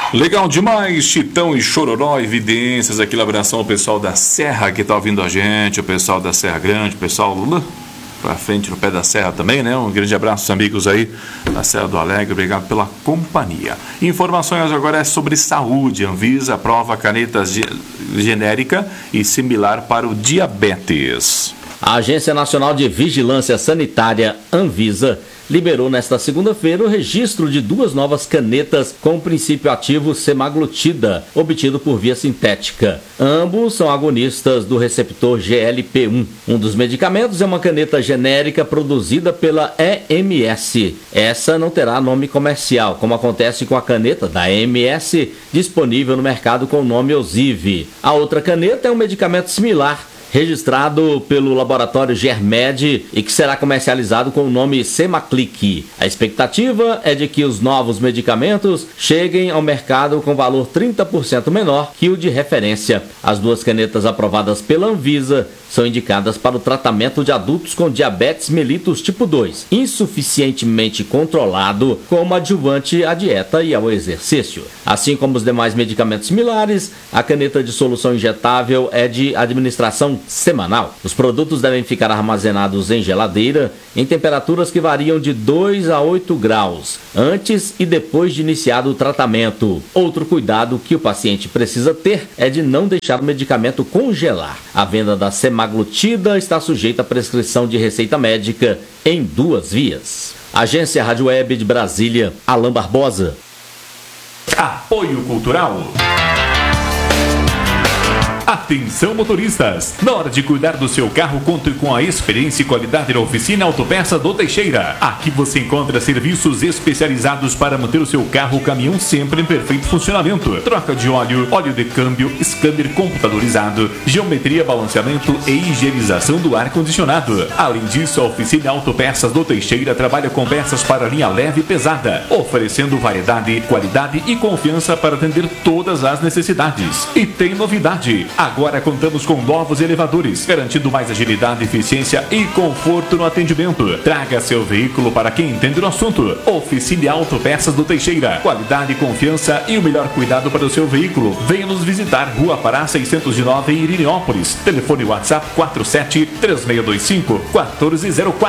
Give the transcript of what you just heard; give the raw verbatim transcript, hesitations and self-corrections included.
Legal demais, Chitão e Chororó, evidências aqui, elaboração ao pessoal da Serra que está ouvindo a gente, o pessoal da Serra Grande, o pessoal Lula, para frente no pé da Serra também, né? Um grande abraço aos amigos aí da Serra do Alegre, obrigado pela companhia. Informações agora é sobre saúde. Anvisa aprova caneta genérica e similar para o diabetes. A Agência Nacional de Vigilância Sanitária, Anvisa, liberou nesta segunda-feira o registro de duas novas canetas com o princípio ativo semaglutida, obtido por via sintética. Ambos são agonistas do receptor G L P um. Um dos medicamentos é uma caneta genérica produzida pela E M S. Essa não terá nome comercial, como acontece com a caneta da E M S, disponível no mercado com o nome Osive. A outra caneta é um medicamento similar, registrado pelo laboratório Germed e que será comercializado com o nome Semaclic. A expectativa é de que os novos medicamentos cheguem ao mercado com valor trinta por cento menor que o de referência. As duas canetas aprovadas pela Anvisa são indicadas para o tratamento de adultos com diabetes mellitus tipo dois, insuficientemente controlado, como adjuvante à dieta e ao exercício. Assim como os demais medicamentos similares, a caneta de solução injetável é de administração semanal. Os produtos devem ficar armazenados em geladeira em temperaturas que variam de dois a oito graus, antes e depois de iniciado o tratamento. Outro cuidado que o paciente precisa ter é de não deixar o medicamento congelar. A venda da semaglutida está sujeita à prescrição de receita médica em duas vias. Agência Rádio Web de Brasília, Alain Barbosa. Apoio Cultural. Atenção motoristas, na hora de cuidar do seu carro, conte com a experiência e qualidade da Oficina Autopeça do Teixeira. Aqui você encontra serviços especializados para manter o seu carro ou caminhão sempre em perfeito funcionamento. Troca de óleo, óleo de câmbio, scanner computadorizado, geometria, balanceamento e higienização do ar-condicionado. Além disso, a Oficina Autopeças do Teixeira trabalha com peças para linha leve e pesada, oferecendo variedade, qualidade e confiança para atender todas as necessidades. E tem novidade! Agora contamos com novos elevadores, garantindo mais agilidade, eficiência e conforto no atendimento. Traga seu veículo para quem entende do assunto. Oficina Autopeças do Teixeira. Qualidade, confiança e o melhor cuidado para o seu veículo. Venha nos visitar, Rua Pará seiscentos e nove, em Irinópolis. Telefone WhatsApp quatro sete três seis dois cinco quatro zero quatro.